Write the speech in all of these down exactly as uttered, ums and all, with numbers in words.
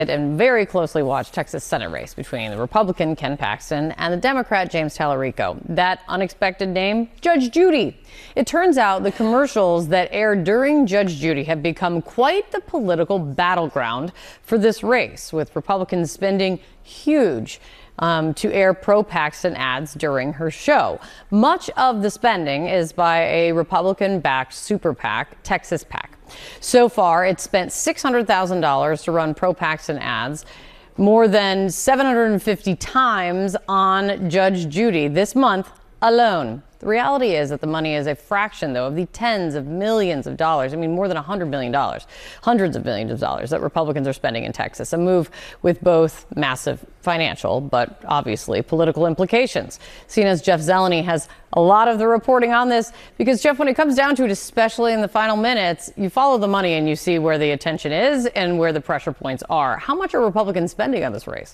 and very closely watched Texas Senate race between the Republican Ken Paxton and the Democrat James Tallarico. That unexpected name, Judge Judy. It turns out the commercials that aired during Judge Judy have become quite the political battleground for this race, with Republicans spending huge Um, to air pro-Paxton ads during her show. Much of the spending is by a Republican-backed super PAC, Texas PAC. So far, it's spent six hundred thousand dollars to run pro-Paxton ads, more than seven hundred fifty times on Judge Judy this month alone. The reality is that the money is a fraction, though, of the tens of millions of dollars. I mean, more than one hundred million dollars, hundreds of millions of dollars that Republicans are spending in Texas. A move with both massive financial, but obviously political implications. C N N's Jeff Zeleny has a lot of the reporting on this because, Jeff, when it comes down to it, especially in the final minutes, you follow the money and you see where the attention is and where the pressure points are. How much are Republicans spending on this race?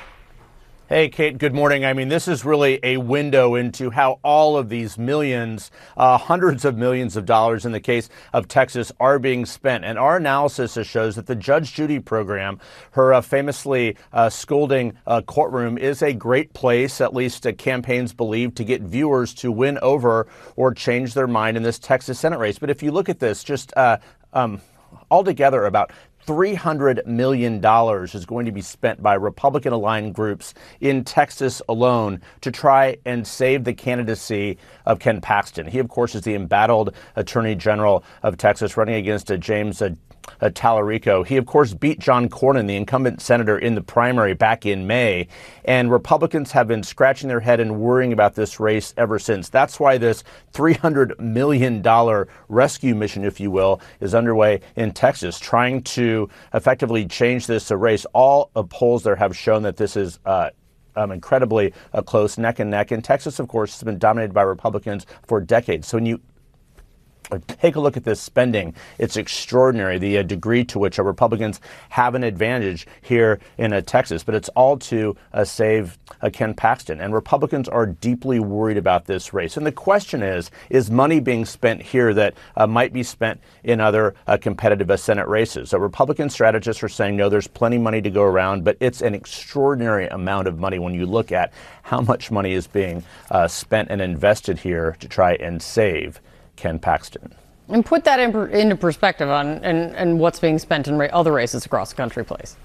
Hey, Kate, good morning. I mean, this is really a window into how all of these millions, uh, hundreds of millions of dollars in the case of Texas, are being spent. And our analysis shows that the Judge Judy program, her uh, famously uh, scolding uh, courtroom, is a great place, at least uh, campaigns believe, to get viewers to win over or change their mind in this Texas Senate race. But if you look at this, just uh, um, altogether about three hundred million dollars is going to be spent by Republican-aligned groups in Texas alone to try and save the candidacy of Ken Paxton. He, of course, is the embattled Attorney General of Texas running against uh, James uh, uh, Tallarico. He, of course, beat John Cornyn, the incumbent senator, in the primary back in May. And Republicans have been scratching their head and worrying about this race ever since. That's why this three hundred million dollars rescue mission, if you will, is underway in Texas, trying to effectively change this race. All of polls there have shown that this is uh, um, incredibly uh, close, neck and neck. And Texas, of course, has been dominated by Republicans for decades. So when you take a look at this spending, it's extraordinary, the uh, degree to which uh, Republicans have an advantage here in uh, Texas. But it's all to uh, save uh, Ken Paxton. And Republicans are deeply worried about this race. And the question is, is money being spent here that uh, might be spent in other uh, competitive uh, Senate races? So Republican strategists are saying, no, there's plenty of money to go around, but it's an extraordinary amount of money when you look at how much money is being uh, spent and invested here to try and save Ken Paxton. And put that in, into perspective on and, and what's being spent in ra- other races across the country, please.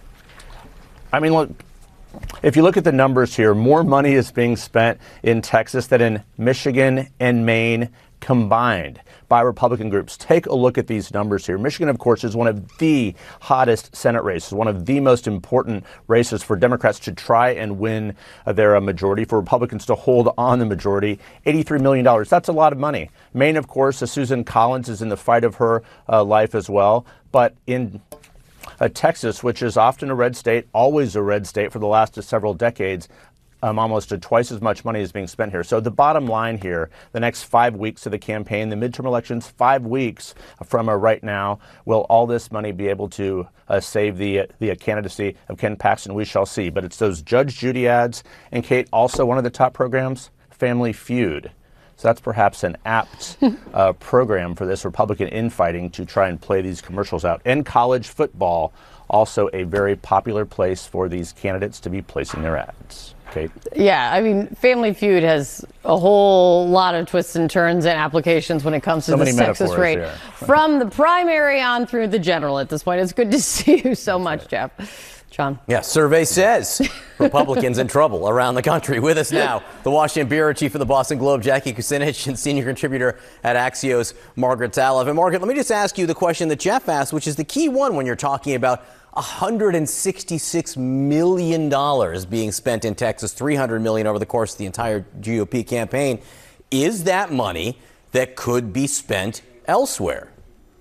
I mean, look, if you look at the numbers here, more money is being spent in Texas than in Michigan and Maine combined by Republican groups. Take a look at these numbers here. Michigan, of course, is one of the hottest Senate races, one of the most important races for Democrats to try and win uh, their uh, majority, for Republicans to hold on the majority. eighty-three million dollars. That's a lot of money. Maine, of course, uh, Susan Collins is in the fight of her uh, life as well. But in uh, Texas, which is often a red state, always a red state for the last uh, several decades, Um, almost uh, twice as much money is being spent here. So the bottom line here, the next five weeks of the campaign, the midterm elections, five weeks from uh, right now, will all this money be able to uh, save the uh, the uh, candidacy of Ken Paxton? We shall see. But it's those Judge Judy ads. And Kate, also one of the top programs, Family Feud. So that's perhaps an apt uh, program for this Republican infighting to try and play these commercials out. And college football, also a very popular place for these candidates to be placing their ads. Kate? Yeah, I mean, Family Feud has a whole lot of twists and turns and applications when it comes to so this Texas race. From the primary on through the general at this point. It's good to see you so much, Jeff. John? Yeah, survey says Republicans in trouble around the country. With us now, the Washington bureau chief of the Boston Globe, Jackie Kucinich, and senior contributor at Axios, Margaret Talev. And Margaret, let me just ask you the question that Jeff asked, which is the key one when you're talking about one hundred sixty-six million dollars being spent in Texas, three hundred million dollars over the course of the entire G O P campaign. Is that money that could be spent elsewhere?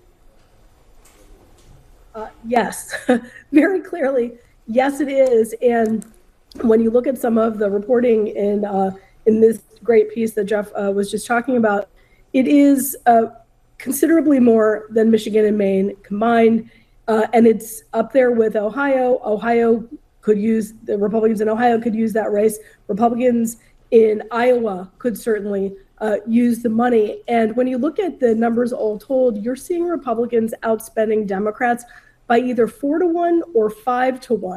Uh, yes, very clearly, yes, it is. And when you look at some of the reporting in uh, in this great piece that Jeff uh, was just talking about, it is uh, considerably more than Michigan and Maine combined. Uh, and it's up there with Ohio. Ohio could use, the Republicans in Ohio could use that race. Republicans in Iowa could certainly uh, use the money. And when you look at the numbers all told, you're seeing Republicans outspending Democrats by either four to one or five to one.